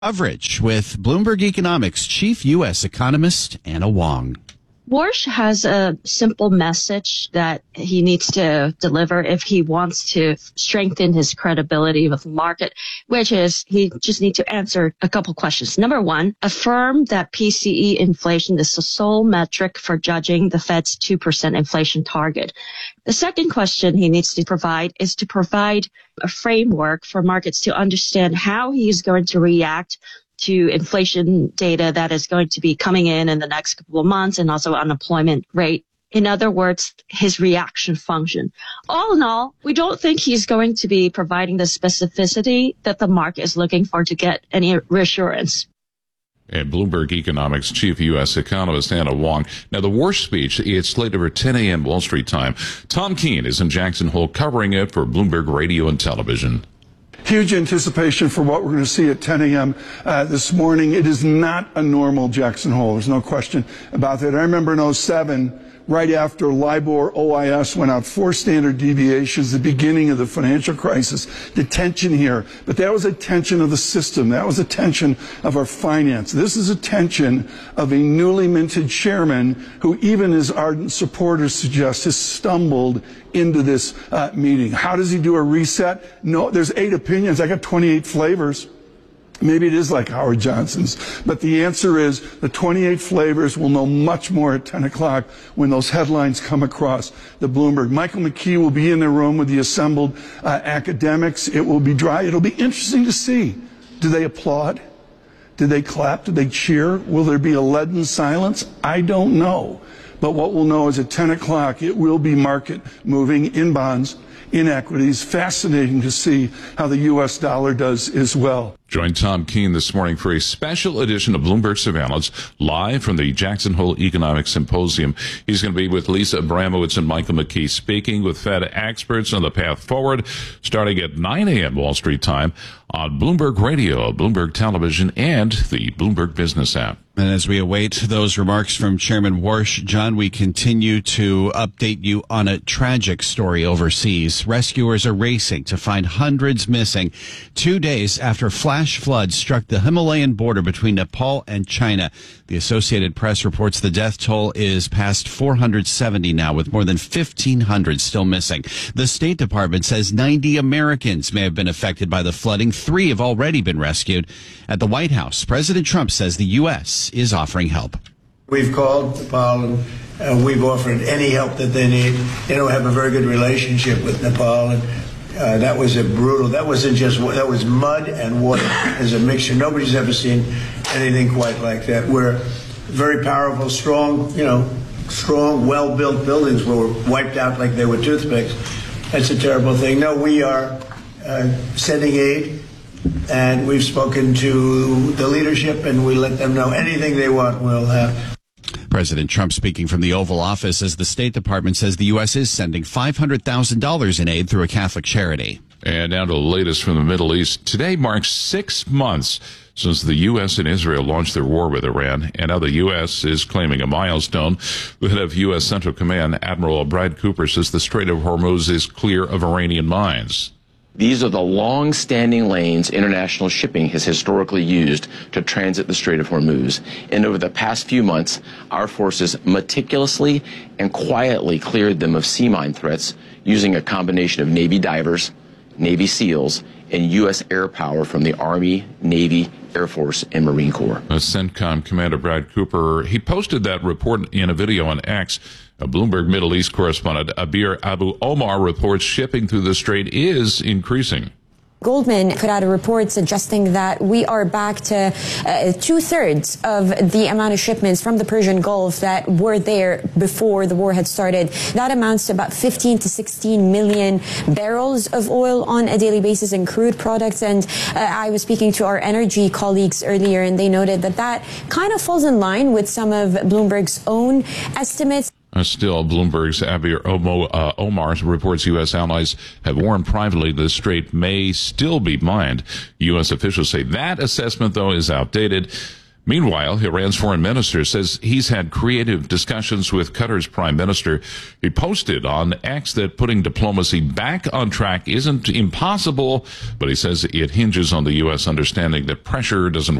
Coverage with Bloomberg Economics chief U.S. economist Anna Wong. Warsh has a simple message that he needs to deliver if he wants to strengthen his credibility with the market, which is he just needs to answer a couple questions. Number one, affirm that PCE inflation is the sole metric for judging the Fed's 2% inflation target. The second question he needs to provide is to provide a framework for markets to understand how he is going to react to inflation data that is going to be coming in the next couple of months, and also unemployment rate. In other words, his reaction function. All in all, we don't think he's going to be providing the specificity that the market is looking for to get any reassurance. And Bloomberg Economics chief U.S. economist Anna Wong. Now, the Warsh speech, it's slated for 10 a.m. Wall Street time. Tom Keene is in Jackson Hole covering it for Bloomberg Radio and Television. Huge anticipation for what we're going to see at 10 a.m. This morning. It is not a normal Jackson Hole. There's no question about that. I remember in 07, right after LIBOR OIS went out 4 standard deviations, the beginning of the financial crisis, the tension here. But that was a tension of the system. That was a tension of our finance. This is a tension of a newly minted chairman who, even his ardent supporters suggest, has stumbled into this meeting. How does he do a reset? No, there's 8 opinions. I got 28 flavors. Maybe it is like Howard Johnson's, but the answer is the 28 flavors will know much more at 10 o'clock when those headlines come across the Bloomberg. Michael McKee will be in the room with the assembled academics. It will be dry. It'll be interesting to see. Do they applaud? Did they clap? Did they cheer? Will there be a leaden silence? I don't know. But what we'll know is at 10 o'clock, it will be market moving in bonds, in equities. Fascinating to see how the U.S. dollar does as well. Join Tom Keene this morning for a special edition of Bloomberg Surveillance, live from the Jackson Hole Economics Symposium. He's going to be with Lisa Abramowitz and Michael McKee, speaking with Fed experts on the path forward, starting at 9 a.m. Wall Street time on Bloomberg Radio, Bloomberg Television, and the Bloomberg Business app. And as we await those remarks from Chairman Warsh, John, we continue to update you on a tragic story overseas. Rescuers are racing to find hundreds missing 2 days after flash floods struck the Himalayan border between Nepal and China. The Associated Press reports the death toll is past 470 now, with more than 1,500 still missing. The State Department says 90 Americans may have been affected by the flooding. 3 have already been rescued. At the White House, President Trump says the U.S. is offering help. We've called Nepal and we've offered any help that they need. They don't have a very good relationship with Nepal, and that was that was mud and water as a mixture. Nobody's ever seen anything quite like that. We're very powerful, strong, well-built buildings were wiped out like they were toothpicks. That's a terrible thing. No, we are sending aid. And we've spoken to the leadership, and we let them know anything they want, we'll have. President Trump speaking from the Oval Office as the State Department says the U.S. is sending $500,000 in aid through a Catholic charity. And now to the latest from the Middle East. Today marks 6 months since the U.S. and Israel launched their war with Iran, and now the U.S. is claiming a milestone. The head of U.S. Central Command, Admiral Brad Cooper, says the Strait of Hormuz is clear of Iranian mines. These are the long-standing lanes international shipping has historically used to transit the Strait of Hormuz. And over the past few months, our forces meticulously and quietly cleared them of sea mine threats using a combination of Navy divers, Navy SEALs, and U.S. air power from the Army, Navy, Air Force, and Marine Corps. CENTCOM Commander Brad Cooper, he posted that report in a video on X. A Bloomberg Middle East correspondent Abir Abu Omar reports shipping through the strait is increasing. Goldman put out a report suggesting that we are back to 2/3 of the amount of shipments from the Persian Gulf that were there before the war had started. That amounts to about 15 to 16 million barrels of oil on a daily basis in crude products. And I was speaking to our energy colleagues earlier, and they noted that that kind of falls in line with some of Bloomberg's own estimates. Still, Bloomberg's Abir Omar reports U.S. allies have warned privately the strait may still be mined. U.S. officials say that assessment, though, is outdated. Meanwhile, Iran's foreign minister says he's had creative discussions with Qatar's prime minister. He posted on X that putting diplomacy back on track isn't impossible, but he says it hinges on the U.S. understanding that pressure doesn't